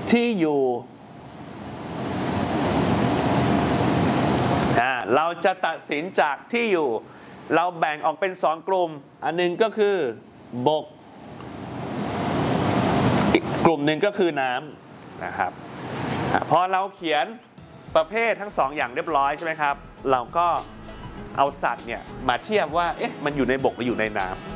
ที่อยู่เราจะตัดสินจากที่อยู่เราแบ่งออกเป็น2 กลุ่มอันนึงก็คือบกอีกกลุ่มหนึ่งก็คือน้ำนะครับพอเราเขียนประเภททั้ง2 อย่างเรียบร้อยใช่ไหมครับเราก็เอาสัตว์เนี่ยมาเทียบว่ามันอยู่ในบกหรืออยู่ในน้ำ